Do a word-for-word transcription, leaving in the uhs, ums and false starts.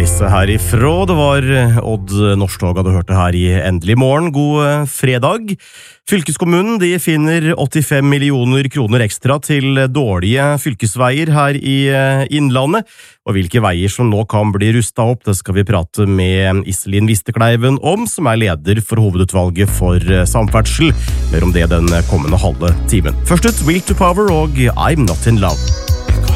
Reise herifra. Det var Odd Norsktoga du hørte her i Endelig morgen. God fredag. Fylkeskommunen de finner åttifem millioner kroner ekstra til dårlige fylkesveier her i Innlandet. Og hvilke veier som nå kan bli rustet opp, det skal vi prate med Iselin Vistekleiven om, som er leder for hovedutvalget for samferdsel. Mer om det den kommende halve timen. Først ut Will to Power og I'm Not in Love.